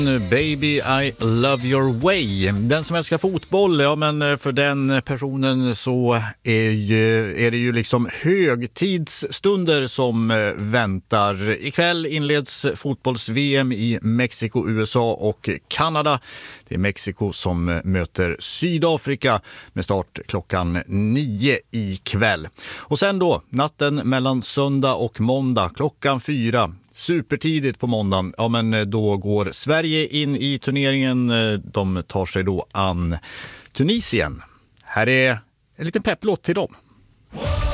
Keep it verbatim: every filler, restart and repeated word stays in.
Baby I love your way. Den som älskar fotboll, ja men för den personen så är, ju, är det ju liksom högtidsstunder som väntar. Ikväll inleds fotbolls-V M i Mexiko, U S A och Kanada. Det är Mexiko som möter Sydafrika med start klockan nio ikväll. Och sen då, natten mellan söndag och måndag klockan fyra. Supertidigt på måndagen, ja men då går Sverige in i turneringen. De tar sig då an Tunisien. Här är en liten pepplåt till dem.